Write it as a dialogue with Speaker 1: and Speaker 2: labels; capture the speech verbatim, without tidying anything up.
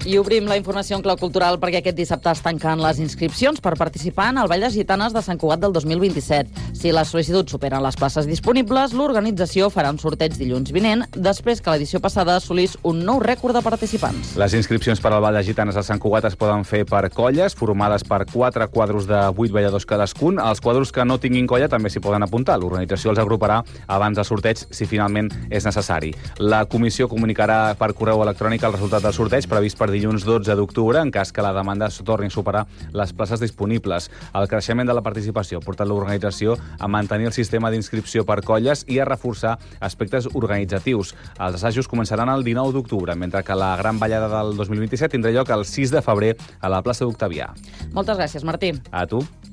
Speaker 1: I obrim la informació en clau cultural perquè aquest dissabte es tanquen les inscripcions per participar en el Ball de Gitanes de Sant Cugat del dos mil vint-i-set. Si les sol·licituds superen les places disponibles, l'organització farà un sorteig dilluns vinent, després que l'edició passada assolís un nou rècord de participants.
Speaker 2: Les inscripcions per al Ball de Gitanes de Sant Cugat es poden fer per colles, formades per quatre quadros de vuit balladors cadascun. Els quadros que no tinguin colla també s'hi poden apuntar. L'organització els agruparà abans del sorteig, si finalment és necessari. La comissió comunicarà per correu electrònic el resultat del sorteig, previst per dilluns dotze d'octubre, en cas que la demanda torni a superar les places disponibles. El creixement de la participació ha portat l'organització a mantenir el sistema d'inscripció per colles i a reforçar aspectes organitzatius. Els assajos començaran el dinou d'octubre, mentre que la gran ballada del dos mil vint-i-set tindrà lloc el sis de febrer a la plaça d'Octavià.
Speaker 1: Moltes gràcies, Martí.
Speaker 2: A tu.